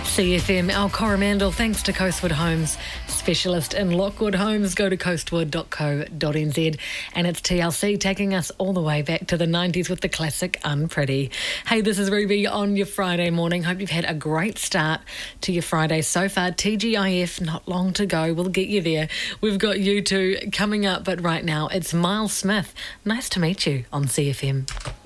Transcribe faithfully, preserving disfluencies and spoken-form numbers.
C F M, our Coromandel, thanks to Coastwood Homes, specialist in Lockwood Homes. Go to coastwood dot co dot n z. And it's T L C taking us all the way back to the nineties with the classic Unpretty. Hey, this is Ruby on your Friday morning. Hope you've had a great start to your Friday so far. T G I F, not long to go. We'll get you there. We've got you two coming up, but right now it's Miles Smith. Nice to meet you on C F M.